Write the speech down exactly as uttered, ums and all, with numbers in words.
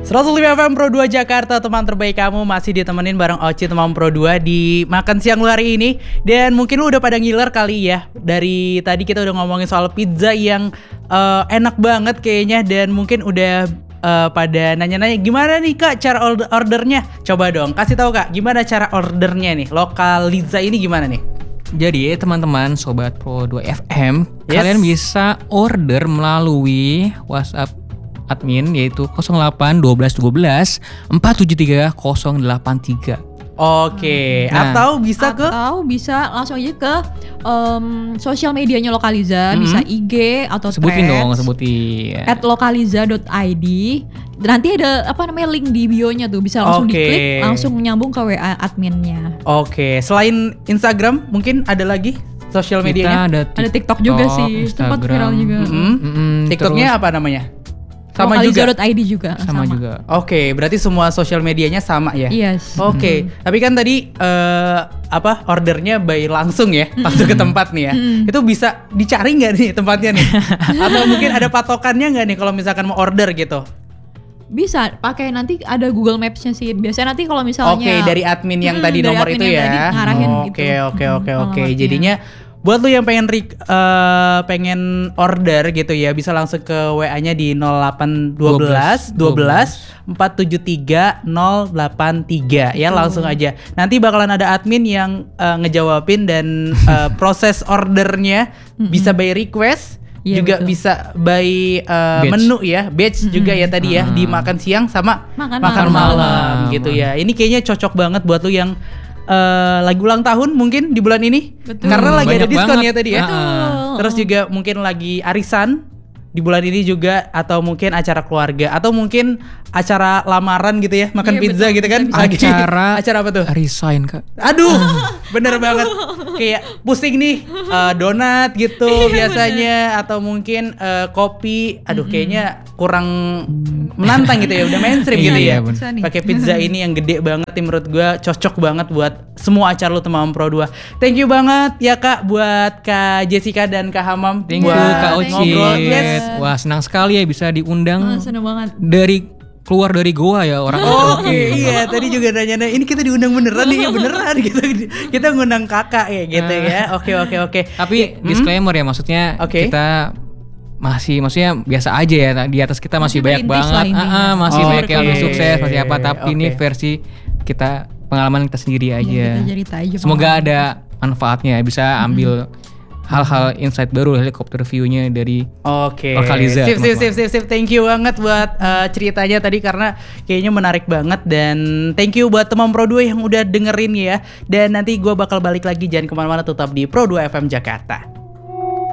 seratus lima F M Pro dua Jakarta, teman terbaik kamu masih ditemenin bareng Oci teman Pro dua di makan siang lu hari ini. Dan mungkin lu udah pada ngiler kali ya. Dari tadi kita udah ngomongin soal pizza yang uh, enak banget kayaknya. Dan mungkin udah uh, pada nanya-nanya gimana nih Kak cara order- ordernya. Coba dong kasih tahu Kak gimana cara ordernya nih. Lokaliza ini gimana nih? Jadi teman-teman Sobat Pro dua F M, Yes. kalian bisa order melalui WhatsApp admin yaitu nol delapan satu dua satu dua empat tujuh tiga nol delapan tiga. Oke, Nah. atau bisa ke Atau bisa langsung aja ke um, sosial medianya Lokaliza, Mm-hmm. bisa I G atau Sebutin Threads, dong, sebutin. at lokaliza dot i d. Nanti ada apa namanya link di bio-nya tuh, bisa langsung Oke. diklik, langsung nyambung ke W A adminnya. Oke, selain Instagram mungkin ada lagi sosial Kita medianya? ada Ada TikTok juga sih, sempat viral juga. Mm-mm. Mm-mm, TikToknya terus apa namanya? Sama juga. lokaliza dot i d juga. sama, juga. Oke, berarti semua sosial medianya sama ya? Yes. Oke, tapi kan tadi eh, apa ordernya by langsung ya, langsung ke tempat nih ya. Itu bisa dicari nggak nih tempatnya nih? Atau mungkin ada patokannya nggak nih kalau misalkan mau order gitu? Bisa pakai nanti ada Google Maps-nya sih. Biasanya nanti kalau misalnya Oke, dari admin yang Hmm, tadi dari nomor admin itu yang ya. tadi ngarahin Oke, gitu. oke, Hmm, oke, oke. alamatnya. Jadinya buat lu yang pengen re- eh, pengen order gitu ya, bisa langsung ke W A-nya di nol delapan satu dua satu dua empat tujuh tiga nol delapan tiga ya, langsung aja. Nanti bakalan ada admin yang eh, ngejawabin dan eh, proses ordernya bisa by request. Iya, juga betul. bisa by uh, Batch. menu ya, batch juga ya tadi ya, di makan siang sama Makan makan malam. malam gitu ya. Ini kayaknya cocok banget buat lu yang uh, lagi ulang tahun mungkin di bulan ini. Betul. Karena Hmm, lagi ada banyak diskon banget. ya tadi ya. Betul. Terus juga mungkin lagi arisan di bulan ini juga, atau mungkin acara keluarga, atau mungkin acara lamaran gitu ya, makan Iya, pizza betul. gitu kan. Bisa, Lagi- Acara acara apa tuh? Resign Kak. Aduh, bener banget. Kayak pusing nih, uh, donat gitu biasanya, atau mungkin uh, kopi. Aduh, kayaknya kurang menantang gitu ya, udah mainstream gitu Iya, ya. bener. Bisa nih. Pakai pizza ini yang gede banget, nih, menurut gue cocok banget buat semua acara lu teman Pro dua. Thank you banget ya Kak buat Kak Jessica dan Kak Hamam. Thank you buat Kak thank Oci. you. ngobrol. Yes. Wah, senang sekali ya bisa diundang Ah, seneng banget. dari keluar dari goa ya orang Oh, Oke, iya tadi juga nanya-nanya ini kita diundang beneran nih, beneran gitu. Kita ngundang kakak ya gitu ya. Oke, oke, oke. Tapi disclaimer ya, maksudnya Oke. kita masih maksudnya biasa aja ya, di atas kita masih, Masih banyak merintis lah banget. intinya. Ah, ah, masih Oh, banyak yang oke. lebih sukses, masih apa, tapi ini Oke. versi kita, pengalaman kita sendiri aja. Iya, kita cerita aja. Semoga pengalaman. ada manfaatnya ya, bisa ambil hal-hal insight baru, helikopter view-nya dari Oke. Lokaliza, Sip, sip, teman-teman. sip, sip, sip. Thank you banget buat uh, ceritanya tadi karena kayaknya menarik banget, dan thank you buat teman Pro dua yang udah dengerin ya. Dan nanti gue bakal balik lagi, jangan kemana-mana, tetap di Pro dua F M Jakarta.